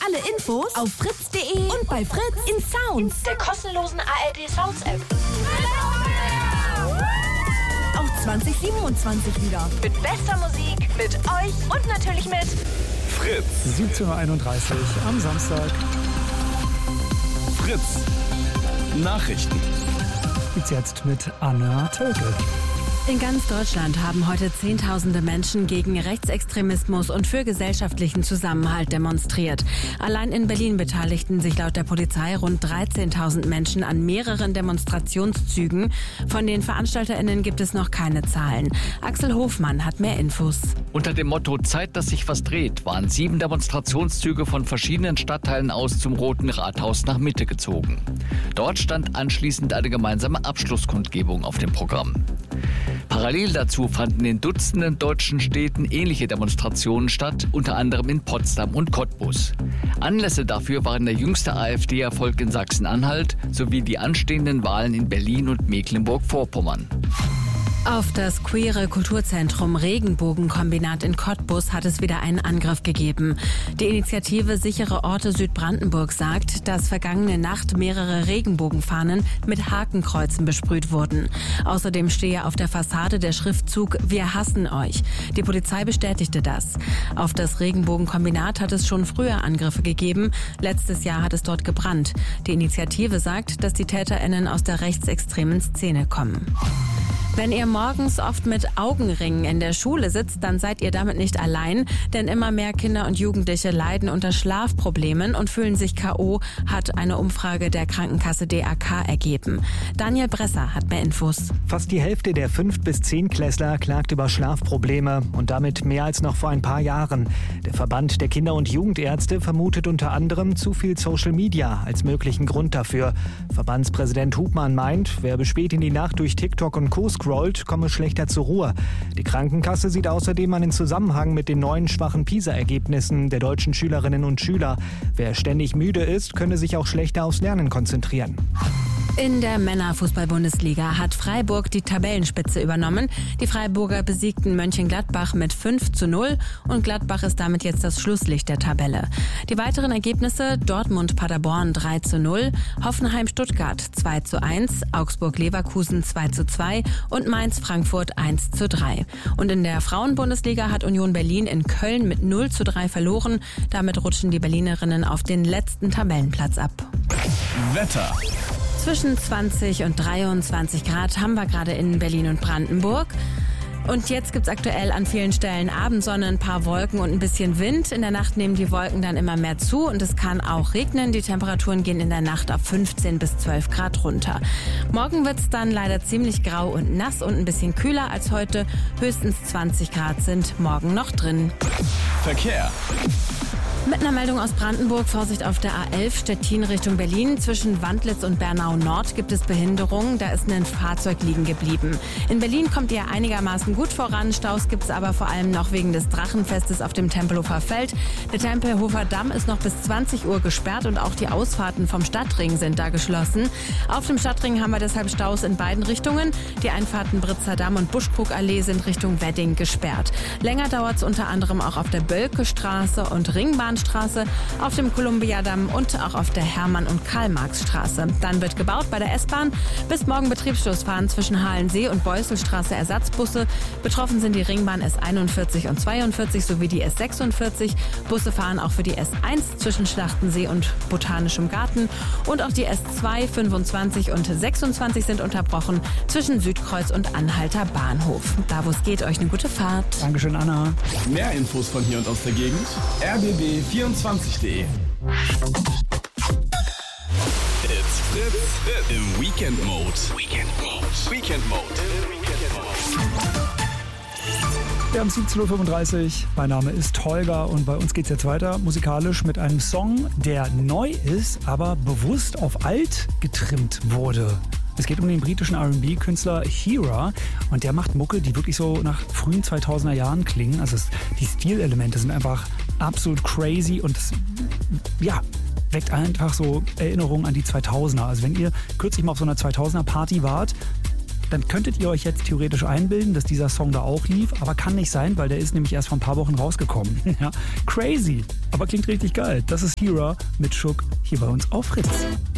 Alle Infos auf fritz.de und bei Fritz in Sounds, der kostenlosen ARD Sounds App. Auch 2027 wieder. Mit bester Musik, mit euch und natürlich mit Fritz. 17.31 Uhr am Samstag. Fritz. Nachrichten. Geht's jetzt mit Anna Tölke. In ganz Deutschland haben heute Zehntausende Menschen gegen Rechtsextremismus und für gesellschaftlichen Zusammenhalt demonstriert. Allein in Berlin beteiligten sich laut der Polizei rund 13.000 Menschen an mehreren Demonstrationszügen. Von den VeranstalterInnen gibt es noch keine Zahlen. Axel Hofmann hat mehr Infos. Unter dem Motto Zeit, dass sich was dreht, waren 7 Demonstrationszüge von verschiedenen Stadtteilen aus zum Roten Rathaus nach Mitte gezogen. Dort stand anschließend eine gemeinsame Abschlusskundgebung auf dem Programm. Parallel dazu fanden in Dutzenden deutschen Städten ähnliche Demonstrationen statt, unter anderem in Potsdam und Cottbus. Anlässe dafür waren der jüngste AfD-Erfolg in Sachsen-Anhalt sowie die anstehenden Wahlen in Berlin und Mecklenburg-Vorpommern. Auf das queere Kulturzentrum Regenbogenkombinat in Cottbus hat es wieder einen Angriff gegeben. Die Initiative Sichere Orte Südbrandenburg sagt, dass vergangene Nacht mehrere Regenbogenfahnen mit Hakenkreuzen besprüht wurden. Außerdem stehe auf der Fassade der Schriftzug „Wir hassen euch". Die Polizei bestätigte das. Auf das Regenbogenkombinat hat es schon früher Angriffe gegeben. Letztes Jahr hat es dort gebrannt. Die Initiative sagt, dass die TäterInnen aus der rechtsextremen Szene kommen. Wenn ihr morgens oft mit Augenringen in der Schule sitzt, dann seid ihr damit nicht allein, denn immer mehr Kinder und Jugendliche leiden unter Schlafproblemen und fühlen sich K.O., hat eine Umfrage der Krankenkasse DAK ergeben. Daniel Bresser hat mehr Infos. Fast die Hälfte der 5- bis 10-Klässler klagt über Schlafprobleme und damit mehr als noch vor ein paar Jahren. Der Verband der Kinder- und Jugendärzte vermutet unter anderem zu viel Social Media als möglichen Grund dafür. Verbandspräsident Hubmann meint, wer bis spät in die Nacht durch TikTok und Co. scrollt, komme schlechter zur Ruhe. Die Krankenkasse sieht außerdem einen Zusammenhang mit den neuen schwachen PISA-Ergebnissen der deutschen Schülerinnen und Schüler. Wer ständig müde ist, könne sich auch schlechter aufs Lernen konzentrieren. In der Männerfußball-Bundesliga hat Freiburg die Tabellenspitze übernommen. Die Freiburger besiegten Mönchengladbach mit 5:0 und Gladbach ist damit jetzt das Schlusslicht der Tabelle. Die weiteren Ergebnisse: Dortmund-Paderborn 3:0, Hoffenheim-Stuttgart 2:1, Augsburg-Leverkusen 2:2 und Mainz-Frankfurt 1:3. Und in der Frauenbundesliga hat Union Berlin in Köln mit 0:3 verloren. Damit rutschen die Berlinerinnen auf den letzten Tabellenplatz ab. Wetter. Zwischen 20 und 23 Grad haben wir gerade in Berlin und Brandenburg. Und jetzt gibt's aktuell an vielen Stellen Abendsonne, ein paar Wolken und ein bisschen Wind. In der Nacht nehmen die Wolken dann immer mehr zu und es kann auch regnen. Die Temperaturen gehen in der Nacht auf 15 bis 12 Grad runter. Morgen wird's dann leider ziemlich grau und nass und ein bisschen kühler als heute. Höchstens 20 Grad sind morgen noch drin. Verkehr. Mit einer Meldung aus Brandenburg, Vorsicht auf der A11 Stettin Richtung Berlin. Zwischen Wandlitz und Bernau Nord gibt es Behinderungen. Da ist ein Fahrzeug liegen geblieben. In Berlin kommt ihr einigermaßen gut voran. Staus gibt es aber vor allem noch wegen des Drachenfestes auf dem Tempelhofer Feld. Der Tempelhofer Damm ist noch bis 20 Uhr gesperrt und auch die Ausfahrten vom Stadtring sind da geschlossen. Auf dem Stadtring haben wir deshalb Staus in beiden Richtungen. Die Einfahrten Britzer Damm und Buschkrugallee sind Richtung Wedding gesperrt. Länger dauert es unter anderem auch auf der Bölkestraße und Ringbahnstraße, auf dem Kolumbiadamm und auch auf der Hermann- und Karl-Marx-Straße. Dann wird gebaut bei der S-Bahn. Bis morgen Betriebsschluss fahren zwischen Halensee und Beuselstraße Ersatzbusse. Betroffen sind die Ringbahn S41 und 42 sowie die S46. Busse fahren auch für die S1 zwischen Schlachtensee und Botanischem Garten. Und auch die S2, 25 und 26 sind unterbrochen zwischen Südkreuz und Anhalter Bahnhof. Da wo es geht, euch eine gute Fahrt. Dankeschön, Anna. Mehr Infos von hier und aus der Gegend. rbb24.de. It's Fritz im Weekend Mode. Weekend Mode. Wir haben 17.35 Uhr. Mein Name ist Holger und bei uns geht's jetzt weiter musikalisch mit einem Song, der neu ist, aber bewusst auf alt getrimmt wurde. Es geht um den britischen R&B-Künstler Hira und der macht Mucke, die wirklich so nach frühen 2000er Jahren klingen. Also die Stilelemente sind einfach absolut crazy und das, ja, weckt einfach so Erinnerungen an die 2000er. Also wenn ihr kürzlich mal auf so einer 2000er Party wart, dann könntet ihr euch jetzt theoretisch einbilden, dass dieser Song da auch lief, aber kann nicht sein, weil der ist nämlich erst vor ein paar Wochen rausgekommen. Ja, crazy, aber klingt richtig geil. Das ist Hira mit Shook hier bei uns auf Fritz.